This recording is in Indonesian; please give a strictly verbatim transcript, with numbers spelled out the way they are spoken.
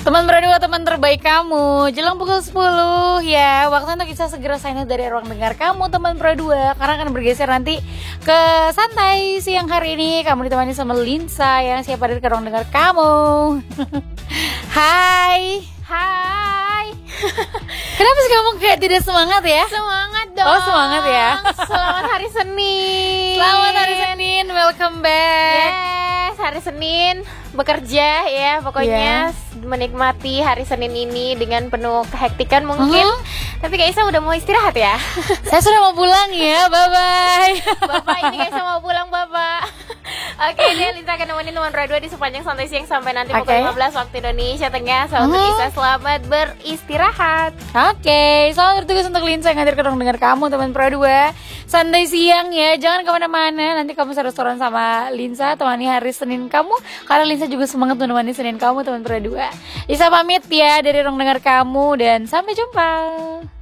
Teman berdua, teman terbaik kamu. Jelang pukul sepuluh ya, waktu untuk kita segera sign out dari ruang dengar kamu teman berdua, karena akan bergeser nanti ke santai siang hari ini. Kamu ditemani sama Linsa yang siap hadir ke ruang dengar kamu. Hai. Hai. Kenapa sih kamu kayak tidak semangat ya? Semangat dong. Oh, semangat ya. Selamat hari Senin. Selamat hari Senin, welcome back. Yes, hari Senin bekerja ya, pokoknya Yeah. menikmati hari Senin ini dengan penuh kehektikan mungkin. Uh-huh. Tapi Kak Isa udah mau istirahat ya. Saya sudah mau pulang ya, bye-bye. Bapak ini Kak Isa mau pulang, Bapak. Oke, dia Linsa akan nemenin teman berdua di sepanjang santai siang sampai nanti pukul Oke. lima belas waktu Indonesia Tengah. Selamat Uh-huh. Isa, selamat beristirahat. Oke, selamat bertugas untuk Linsa yang hadir ke ruang dengar kamu teman berdua. Santai siang ya, jangan kemana-mana. Nanti kamu seru-seruan sama Linsa, temani hari Senin kamu. Karena Linsa juga semangat menemani Senin kamu teman berdua. Isa pamit ya dari ruang dengar kamu dan sampai jumpa.